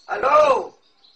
الو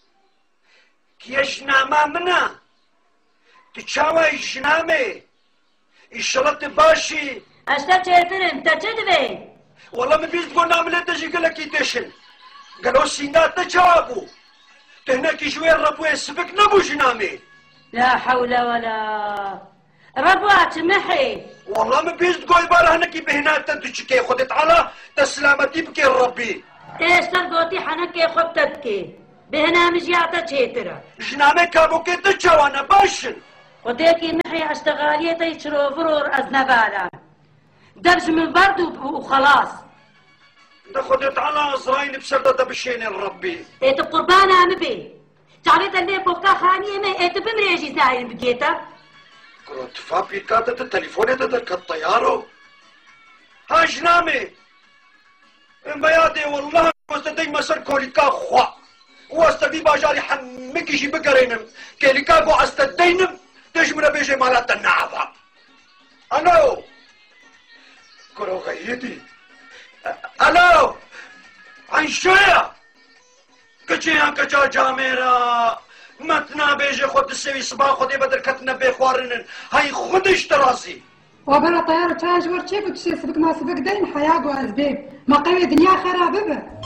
كيشنامه منا تشاوي جنامي الشرط باشي اشتا چهترم تا چه دوی؟ والله من بيست قول نعمل تجي قال لك يدشن قالوا سينات تجابو تهناك شوية الربوة سبك نبو جنامي لا حول ولا ربوات محي والله من بيست قول بارا هناكي بهنات تدوشكي خدت على تسلامتي بكي الربي ايش تلقوتي حنكي خب تبكي بهنا مجياتا چهترا جنامي كابو كي تجاوانا باشن وديكي محي اشتغاليتا يشرو فرور ازنبالا دبج من برد وخلاص ده خدت على ازراين بسردة بشين الربي ايت قربانا مبي تعريت اللي بوكا خانية ما ايت بمريجي زاين بقيتا كنت فابي كاتت التليفون تدرك الطيارو ها جنامي بيادي والله واستدي مسر كوليكا خوا واستدي باجاري حمكي شي بقرينم كوليكا قو استدينم تجمنا بيجي مالات النعفة الو كرو غيدي الو عن شوية كچيان كچا جاميرا متنا بيجي خود السوي صباح خودي بدر كتنا بيخوارنن هاي خودش تراسي وبلا طيارة تاج ورشيك وتشي سبك ما سبك دين حياة وأزبيب ما قوي دنيا خرابة